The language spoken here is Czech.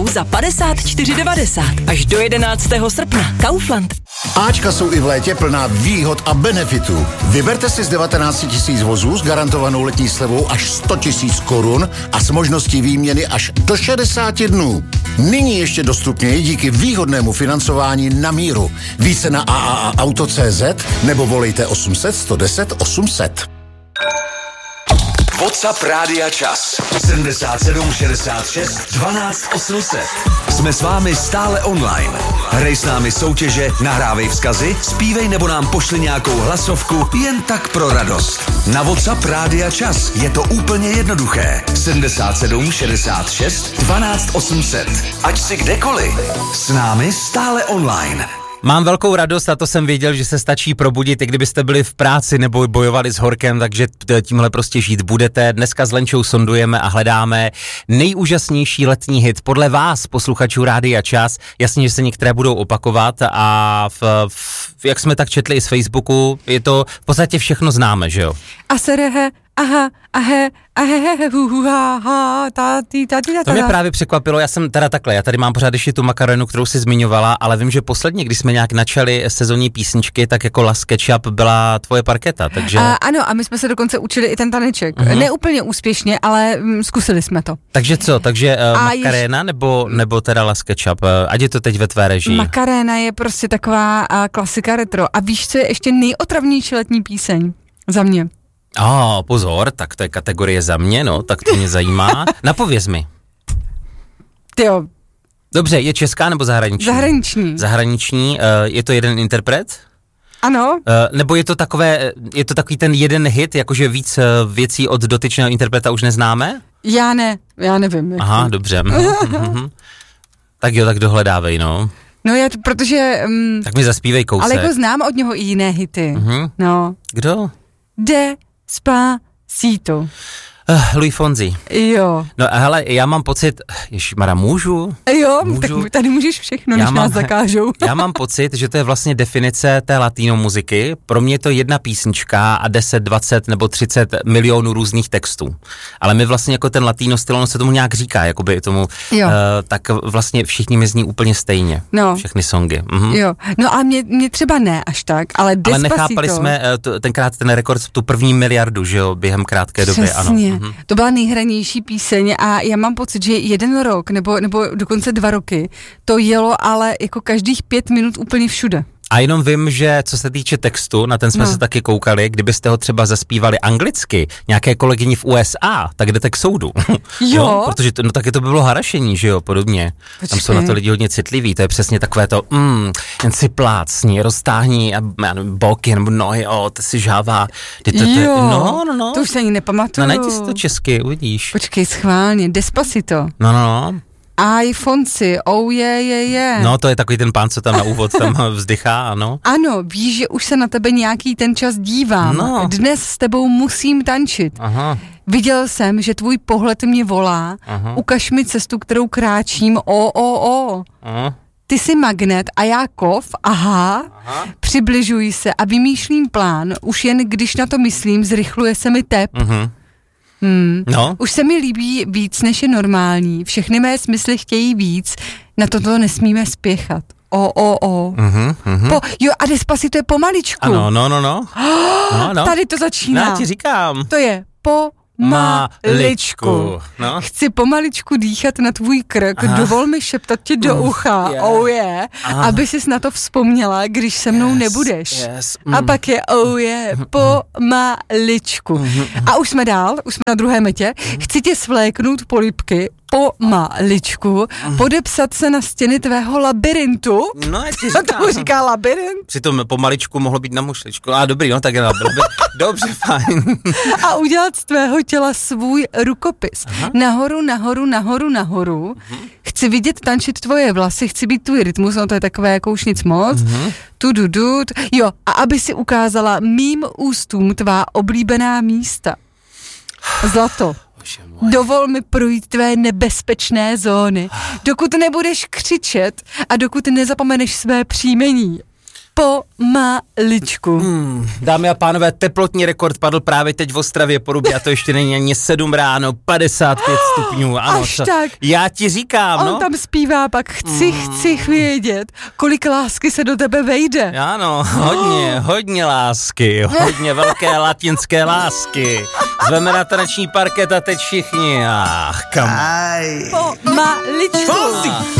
za 54,90 až do 11. srpna. Kaufland. Ačka jsou i v létě plná výhod a benefitů. Vyberte si z 19 000 vozů s garantovanou letní slevou až 100 000 korun a s možností výměny až do 60 dnů. Nyní ještě dostupněji díky výhodnému financování na míru. Více na AAAauto.cz nebo volejte 800 110 800. WhatsApp Rádia Čas 77 66 12 800. Jsme s vámi stále online. Hrej s námi soutěže, nahrávej vzkazy, zpívej nebo nám pošli nějakou hlasovku jen tak pro radost. Na WhatsApp Rádia Čas je to úplně jednoduché. 77 66 12 800. Ať si kdekoliv. S námi stále online. Mám velkou radost a to jsem věděl, že se stačí probudit, i kdybyste byli v práci nebo bojovali s horkem, takže tímhle prostě žít budete. Dneska s Lenčou sondujeme a hledáme nejúžasnější letní hit. Podle vás, posluchačů Rádia Čas, jasně, že se některé budou opakovat a jak jsme tak četli i z Facebooku, je to v podstatě všechno známe, že jo? A serehe, aha, ahe, ahe, ha, To mě právě překvapilo, já tady mám pořád ještě tu Makarenu, kterou si zmiňovala, ale vím, že posledně, když jsme nějak načali sezónní písničky, tak jako Last Ketchup byla tvoje parketa, takže... Ano, a my jsme se dokonce učili i ten taneček. Ne úplně úspěšně, ale zkusili jsme to. Takže co, Makarena nebo teda Last Ketchup, ať je to teď ve tvé režii? Makarena je prostě taková klasika retro. A víš, co je ještě nejotravnější letní píseň za mě? Pozor, tak to je kategorie za mě, no, tak to mě zajímá. Napověz mi. Tyjo. Dobře, je česká nebo zahraniční? Zahraniční, je to jeden interpret? Ano. Nebo je to takový ten jeden hit, jakože víc věcí od dotyčného interpreta už neznáme? Já nevím. Aha, dobře. Tak jo, tak dohledávej, no. No protože... tak mi zaspívej kousek. Ale jako znám od něho i jiné hity. No. Kdo? Despacito. Luis Fonsi. Jo. No hele, já mám pocit, ježišmarja, můžu? Jo, tak tady můžeš všechno, než nás zakážou. Já mám pocit, že to je vlastně definice té latino muziky. Pro mě je to jedna písnička a 10, 20 nebo 30 milionů různých textů. Ale my vlastně jako ten latino styl, ono se tomu nějak říká, jakoby tomu, tak vlastně všichni mi zní úplně stejně. No. Všechny songy. Jo. No a mě třeba ne až tak, ale Despacito. Ale nechápali jsme tenkrát ten rekord, tu první miliardu, že jo, během krátké doby, ano. To byla nejhranější píseň a já mám pocit, že jeden rok nebo dokonce 2 roky to jelo ale jako každých 5 minut úplně všude. A jenom vím, že co se týče textu, na ten jsme se taky koukali, kdybyste ho třeba zaspívali anglicky, nějaké kolegyni v USA, tak jdete k soudu. Jo. Protože taky to by bylo harašení, že jo, podobně. Počkej. Tam jsou na to lidi hodně citliví, to je přesně takové to, jen si plácni, roztáhni boky nebo nohy, to si žává. No. To už se ani nepamatuju. No najdi si to česky, uvidíš. Počkej, schválně, Despacito. No. Aj Fonsi, je. No, to je takový ten pán, co tam na úvod tam vzdychá, ano. Ano, víš, že už se na tebe nějaký ten čas dívám. No. Dnes s tebou musím tančit. Aha. Viděl jsem, že tvůj pohled mě volá. Aha. Ukaž mi cestu, kterou kráčím. Aha. Ty jsi magnet a já kov, aha. Přibližuji se a vymýšlím plán. Už jen když na to myslím, zrychluje se mi tep. No. Už se mi líbí víc, než je normální. Všechny mé smysly chtějí víc. Na toto nesmíme spěchat. A Despacito je pomaličku. Ano, no. Tady to začíná. Já ti říkám. To je pomaličku. No. Chci pomaličku dýchat na tvůj krk, dovol mi šeptat ti do ucha, aby sis na to vzpomněla, když se mnou nebudeš. A pak je pomaličku. A už jsme dál, už jsme na druhé metě. Chci tě svléknout polibky, pomaličku, podepsat se na stěny tvého labirintu. No, já ti říkám. To říká labirint. Přitom pomaličku mohlo být na mušličku. Dobrý, no tak je dobře, fajn. A udělat z tvého těla svůj rukopis. Aha. Nahoru. Chci vidět tančit tvoje vlasy, chci být tvůj rytmus, no to je takové jako už nic moc. Jo, a aby si ukázala mým ústům tvá oblíbená místa. Zlato. Dovol mi projít tvé nebezpečné zóny, dokud nebudeš křičet a dokud nezapomeneš své příjmení. Pomaličku. Dámy a pánové, teplotní rekord padl právě teď v Ostravě Porubě a to ještě není ani 7 ráno, 55 stupňů. Ano, až tak. Já ti říkám, On tam zpívá pak, chci vědět, kolik lásky se do tebe vejde. Ano, hodně lásky, hodně velké latinské lásky. Zveme na taneční parket a teď všichni. Ach, kam. Pomaličku.